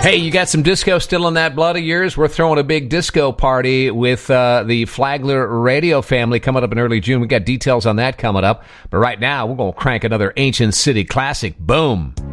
Hey, you got some disco still in that blood of yours? We're throwing a big disco party with the Flagler Radio family coming up in early June. We got details on that coming up. But right now, we're going to crank another Ancient City classic. Boom.